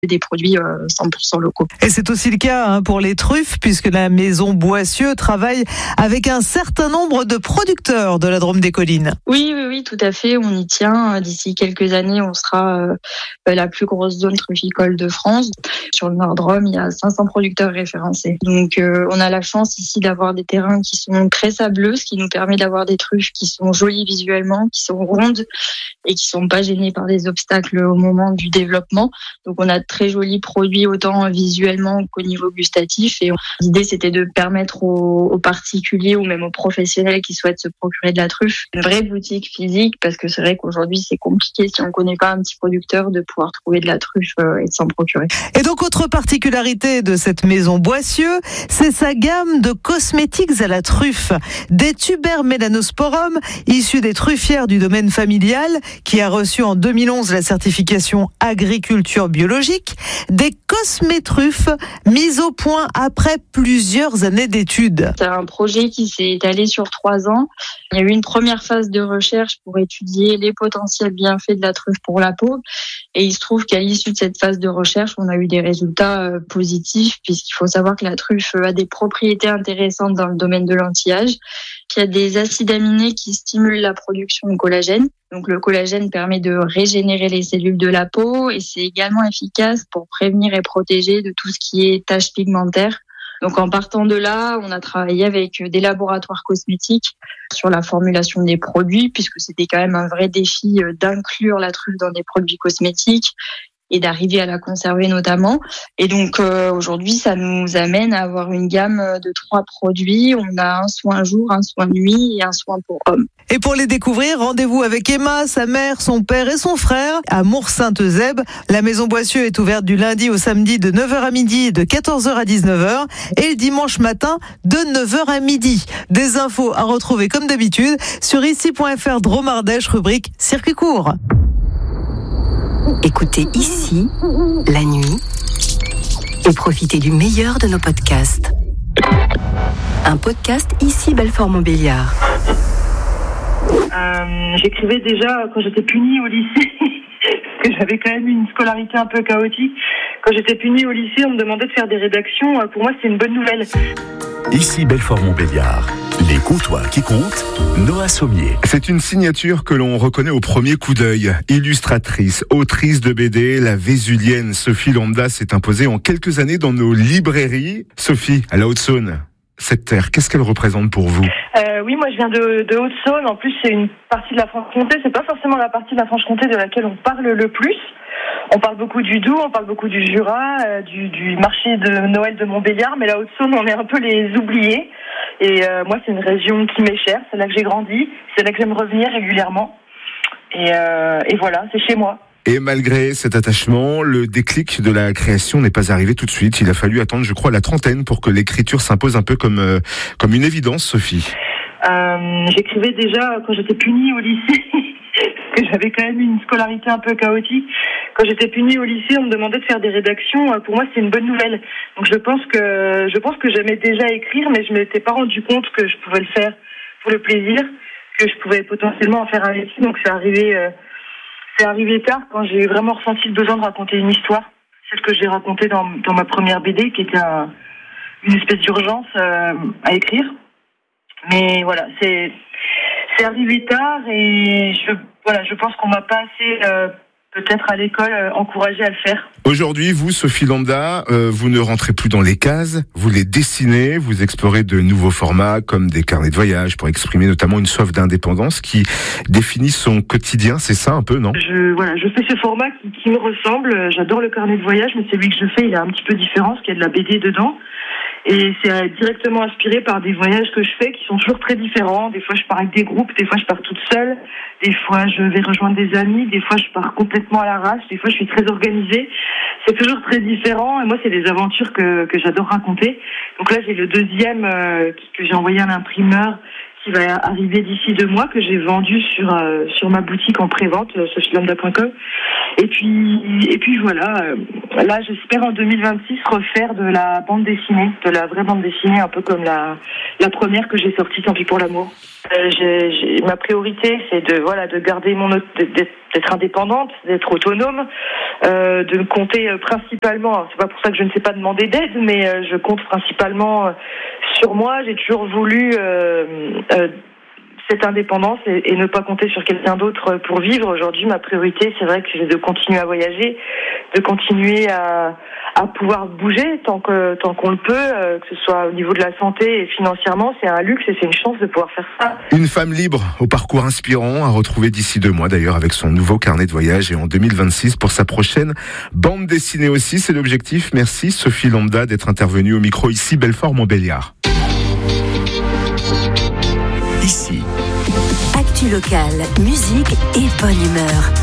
des produits 100% locaux. Et c'est aussi le cas pour les truffes, puisque la maison Boissieu travaille avec un certain nombre de producteurs de la Drôme des Collines. Oui, tout à fait. On y tient. D'ici quelques années, on sera la plus grosse zone trufficole de France. Sur le Nord-Drôme, il y a 500 producteurs référencés. Donc, on a la chance ici d'avoir des terrains qui sont très sableux, ce qui nous permet d'avoir des truffes qui sont jolies visuellement, qui sont rondes et qui sont pas gênées par des obstacles au moment du développement. Donc, on a de très jolis produits autant visuellement qu'au niveau gustatif. Et l'idée, c'était de permettre aux particuliers ou même aux professionnels qui souhaitent se procurer de la truffe une vraie boutique physique, parce que c'est vrai qu'aujourd'hui, c'est compliqué si on connaît pas un petit producteur de pouvoir trouver de la truffe et de s'en procurer. Et donc, autre particularité de cette maison Boissieu, c'est sa gamme de cosmétiques à la truffe. Des tubères mélanosporum issus des truffières du domaine familial, qui a reçu en 2011 la certification agriculture biologique, des cosmétruffes mises au point après plusieurs années d'études. C'est un projet qui s'est étalé sur 3 ans. Il y a eu une première phase de recherche pour étudier les potentiels bienfaits de la truffe pour la peau. Et il se trouve qu'à l'issue de cette phase de recherche, on a eu des résultats positifs, puisqu'il faut savoir que la truffe a des propriétés intéressantes dans le domaine de l'anti-âge, qu'il y a des acides aminés qui stimulent la production de collagène. Donc le collagène permet de régénérer les cellules de la peau et c'est également efficace pour prévenir et protéger de tout ce qui est taches pigmentaires. Donc en partant de là, on a travaillé avec des laboratoires cosmétiques sur la formulation des produits, puisque c'était quand même un vrai défi d'inclure la truffe dans des produits cosmétiques et d'arriver à la conserver notamment. Et donc aujourd'hui, ça nous amène à avoir une gamme de 3 produits. On a un soin jour, un soin nuit et un soin pour hommes. Et pour les découvrir, rendez-vous avec Emma, sa mère, son père et son frère à Mours-Sainte-Eusèbe. La maison Boissieu est ouverte du lundi au samedi de 9h à midi et de 14h à 19h et le dimanche matin de 9h à midi. Des infos à retrouver comme d'habitude sur ici.fr Drôme Ardèche, rubrique circuit court. Écoutez Ici, la nuit, et profitez du meilleur de nos podcasts. Un podcast Ici Belfort-Montbéliard. J'écrivais déjà quand j'étais punie au lycée, parce que j'avais quand même une scolarité un peu chaotique. Quand j'étais punie au lycée, on me demandait de faire des rédactions. Pour moi, c'est une bonne nouvelle. Ici Belfort-Montbéliard. Les comptoirs qui comptent, Noah Sommier. C'est une signature que l'on reconnaît au premier coup d'œil. Illustratrice, autrice de BD, la Vésulienne Sophie Lambda s'est imposée en quelques années dans nos librairies. Sophie, à la Haute-Saône, cette terre, qu'est-ce qu'elle représente pour vous ? Oui, moi je viens de Haute-Saône. En plus, c'est une partie de la Franche-Comté. C'est pas forcément la partie de la Franche-Comté de laquelle on parle le plus. On parle beaucoup du Doubs, on parle beaucoup du Jura, du marché de Noël de Montbéliard, mais la Haute-Saône, on est un peu les oubliés. Et moi, c'est une région qui m'est chère, c'est là que j'ai grandi, c'est là que j'aime revenir régulièrement. Et voilà, c'est chez moi. Et malgré cet attachement, le déclic de la création n'est pas arrivé tout de suite. Il a fallu attendre, je crois, la trentaine pour que l'écriture s'impose un peu comme une évidence, Sophie. J'écrivais déjà quand j'étais punie au lycée, parce que j'avais quand même une scolarité un peu chaotique. Quand j'étais punie au lycée, on me demandait de faire des rédactions. Pour moi, c'est une bonne nouvelle. Donc je pense que j'aimais déjà écrire, mais je m'étais pas rendu compte que je pouvais le faire pour le plaisir, que je pouvais potentiellement en faire un métier. Donc c'est arrivé tard, quand j'ai vraiment ressenti le besoin de raconter une histoire, celle que j'ai racontée dans ma première BD, qui était une espèce d'urgence à écrire. Mais voilà, c'est arrivé tard et je pense qu'on m'a pas assez peut-être à l'école encouragé à le faire. Aujourd'hui, vous, Sophie Lambda, vous ne rentrez plus dans les cases, vous les dessinez, vous explorez de nouveaux formats comme des carnets de voyage pour exprimer notamment une soif d'indépendance qui définit son quotidien, c'est ça un peu, non ? Je fais ce format qui me ressemble, j'adore le carnet de voyage, mais celui que je fais, il est un petit peu différent, parce qu'il y a de la BD dedans. Et c'est directement inspiré par des voyages que je fais qui sont toujours très différents. Des fois, je pars avec des groupes, des fois, je pars toute seule. Des fois, je vais rejoindre des amis. Des fois, je pars complètement à l'arrache. Des fois, je suis très organisée. C'est toujours très différent. Et moi, c'est des aventures que j'adore raconter. Donc là, j'ai le deuxième que j'ai envoyé à l'imprimeur qui va arriver d'ici 2 mois, que j'ai vendu sur ma boutique en pré-vente, sophielambda.com. Et puis voilà, là j'espère en 2026 refaire de la bande dessinée, de la vraie bande dessinée, un peu comme la première que j'ai sortie, Tant pis pour l'amour. Ma priorité, c'est de garder d'être indépendante, d'être autonome, de me compter principalement. C'est pas pour ça que je ne sais pas demander d'aide, mais je compte principalement sur moi. J'ai toujours voulu cette indépendance et ne pas compter sur quelqu'un d'autre pour vivre. Aujourd'hui, ma priorité, c'est vrai que c'est de continuer à voyager, de continuer à pouvoir bouger tant qu'on le peut, que ce soit au niveau de la santé et financièrement. C'est un luxe et c'est une chance de pouvoir faire ça. Une femme libre au parcours inspirant à retrouver d'ici 2 mois d'ailleurs avec son nouveau carnet de voyage et en 2026 pour sa prochaine bande dessinée aussi. C'est l'objectif. Merci Sophie Lambda d'être intervenue au micro ici Belfort-Montbéliard. Ici. Actu locale, musique et bonne humeur.